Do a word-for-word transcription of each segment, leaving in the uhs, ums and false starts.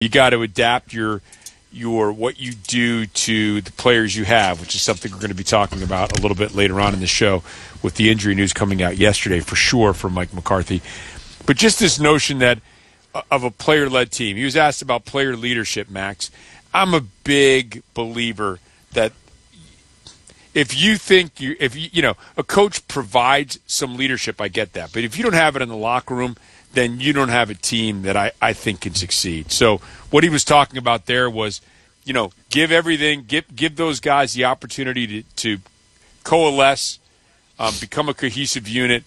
You got to adapt your your what you do to the players you have, which is something we're going to be talking about a little bit later on in the show with the injury news coming out yesterday for sure from Mike McCarthy. But just this notion that of a player-led team. He was asked about player leadership, Max. I'm a big believer that if you think you, if you, you know, a coach provides some leadership, I get that. But if you don't have it in the locker room, then you don't have a team that I, I think can succeed. So what he was talking about there was, you know, give everything, give give those guys the opportunity to, to coalesce, um, become a cohesive unit,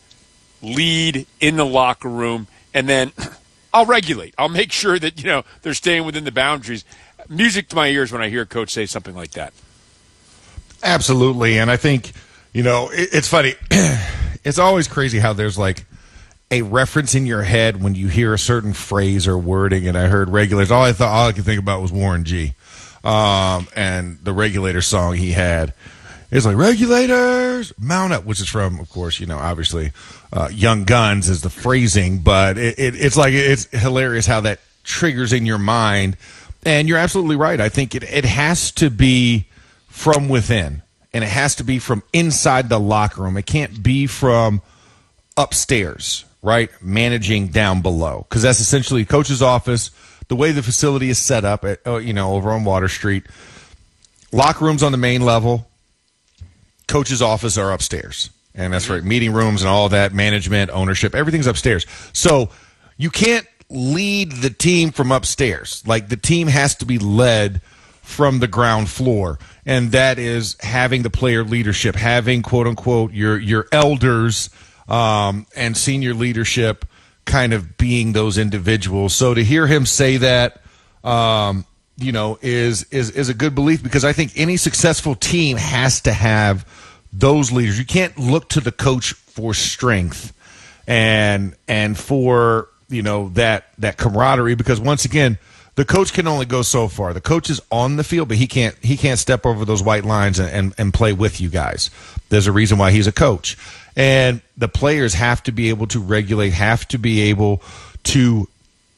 lead in the locker room, and then I'll regulate. I'll make sure that, you know, they're staying within the boundaries. Music to my ears when I hear a coach say something like that. Absolutely, and I think, you know, it, it's funny. It's always crazy how there's like a reference in your head when you hear a certain phrase or wording, and I heard regulators. All I thought, all I could think about was Warren G. Um, and the Regulator song he had. It's like, regulators, mount up, which is from, of course, you know, obviously, uh, Young Guns is the phrasing, but it, it, it's like, it's hilarious how that triggers in your mind. And you're absolutely right. I think it, it has to be from within, and it has to be from inside the locker room. It can't be from upstairs, right? Managing down below, because that's essentially coach's office, the way the facility is set up, at, you know, over on Water Street. Locker rooms on the main level. Coach's office are upstairs, and that's right. Meeting rooms and all of that, management, ownership, everything's upstairs. So you can't lead the team from upstairs. Like, the team has to be led from the ground floor, and that is having the player leadership, having, quote unquote, your your elders um, and senior leadership kind of being those individuals. So to hear him say that, um, you know, is is is a good belief, because I think any successful team has to have those leaders. You can't look to the coach for strength and and for, you know, that that camaraderie, because once again, the coach can only go so far. The coach is on the field, but he can't he can't step over those white lines and, and, and play with you guys. There's a reason why he's a coach. And the players have to be able to regulate, have to be able to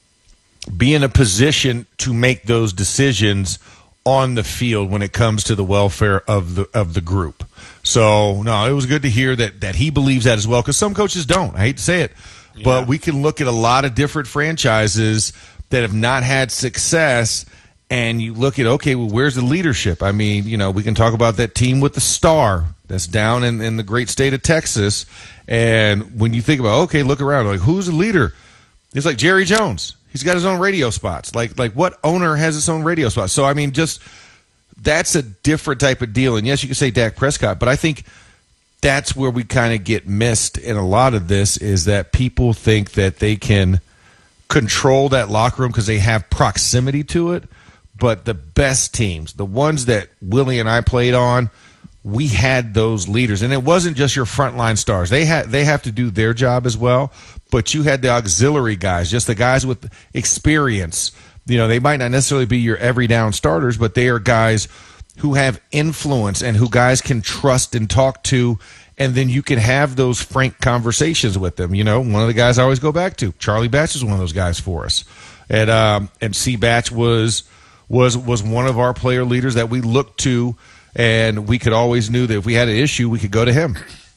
be in a position to make those decisions on the field when it comes to the welfare of the of the group. So, no, it was good to hear that that he believes that as well, because some coaches don't. I hate to say it, yeah. But we can look at a lot of different franchises that have not had success, and you look at, okay, well, where's the leadership? I mean, you know, we can talk about that team with the star that's down in, in the great state of Texas, and when you think about, okay, look around, like, who's the leader? It's like Jerry Jones. He's got his own radio spots. Like, like what owner has his own radio spots? So, I mean, just that's a different type of deal. And, yes, you can say Dak Prescott, but I think that's where we kind of get missed in a lot of this, is that people think that they can control that locker room because they have proximity to it. But the best teams, the ones that Willie and I played on, we had those leaders. And it wasn't just your frontline stars. They had they have to do their job as well. But you had the auxiliary guys, just the guys with experience. You know, they might not necessarily be your every down starters, but they are guys who have influence and who guys can trust and talk to. And then you can have those frank conversations with them. You know, one of the guys I always go back to, Charlie Batch, is one of those guys for us. And um, and C. Batch was was was one of our player leaders that we looked to, and we could always knew that if we had an issue, we could go to him.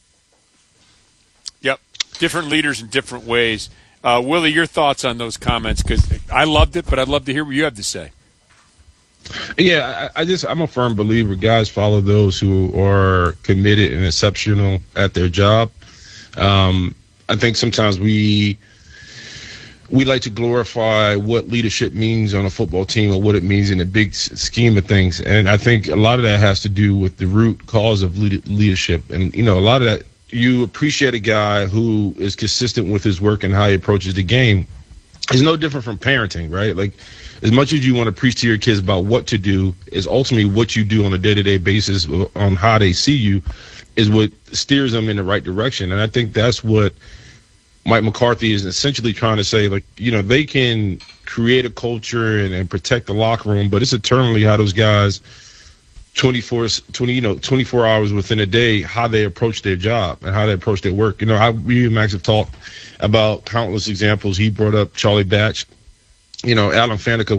Yep, different leaders in different ways. Uh, Willie, your thoughts on those comments? Because I loved it, but I'd love to hear what you have to say. Yeah, I, I just I'm a firm believer guys follow those who are committed and exceptional at their job. Um, I think sometimes we we like to glorify what leadership means on a football team or what it means in the big scheme of things, and I think a lot of that has to do with the root cause of leadership. And you know, a lot of that, you appreciate a guy who is consistent with his work and how he approaches the game. It's no different from parenting, right? Like, as much as you want to preach to your kids about what to do, is ultimately what you do on a day-to-day basis on how they see you is what steers them in the right direction. And I think that's what Mike McCarthy is essentially trying to say. Like, you know, they can create a culture and, and protect the locker room, but it's eternally how those guys twenty-four, twenty, you know, twenty-four hours within a day, how they approach their job and how they approach their work. You know, I, we and Max have talked about countless examples. He brought up Charlie Batch. you know, Alan Faneca